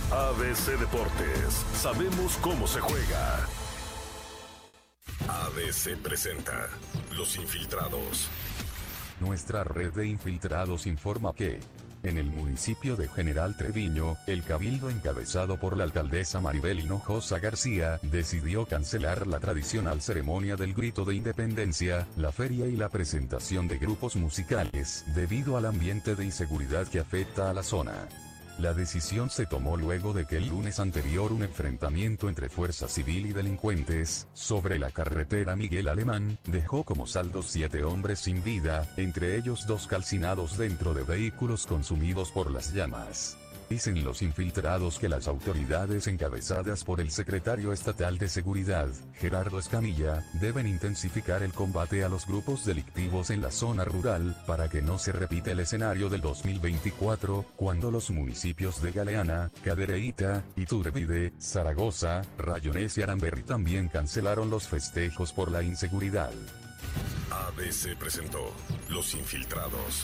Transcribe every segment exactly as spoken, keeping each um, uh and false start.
A B C Deportes, sabemos cómo se juega. A B C presenta Los Infiltrados. Nuestra red de infiltrados informa que, en el municipio de General Treviño, el cabildo encabezado por la alcaldesa Maribel Hinojosa García, decidió cancelar la tradicional ceremonia del grito de independencia, la feria y la presentación de grupos musicales, debido al ambiente de inseguridad que afecta a la zona. La decisión se tomó luego de que el lunes anterior un enfrentamiento entre fuerza civil y delincuentes, sobre la carretera Miguel Alemán, dejó como saldo siete hombres sin vida, entre ellos dos calcinados dentro de vehículos consumidos por las llamas. Dicen los infiltrados que las autoridades encabezadas por el secretario estatal de Seguridad, Gerardo Escamilla, deben intensificar el combate a los grupos delictivos en la zona rural, para que no se repita el escenario del dos mil veinticuatro, cuando los municipios de Galeana, Cadereyta, Iturbide, Zaragoza, Rayones y Aramberri también cancelaron los festejos por la inseguridad. A B C presentó Los Infiltrados.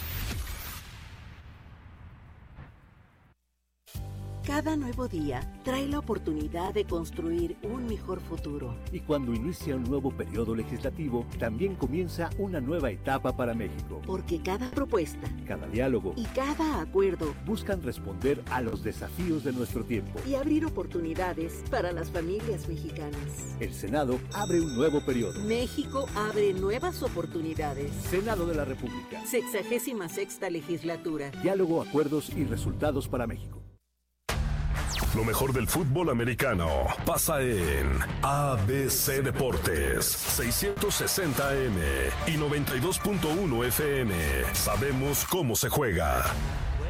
Cada nuevo día trae la oportunidad de construir un mejor futuro. Y cuando inicia un nuevo periodo legislativo, también comienza una nueva etapa para México. Porque cada propuesta, cada diálogo y cada acuerdo buscan responder a los desafíos de nuestro tiempo y abrir oportunidades para las familias mexicanas. El Senado abre un nuevo periodo. México abre nuevas oportunidades. Senado de la República. Sexagésima sexta legislatura. Diálogo, acuerdos y resultados para México. Lo mejor del fútbol americano pasa en A B C Deportes, seiscientos sesenta A M y noventa y dos punto uno F M. Sabemos cómo se juega.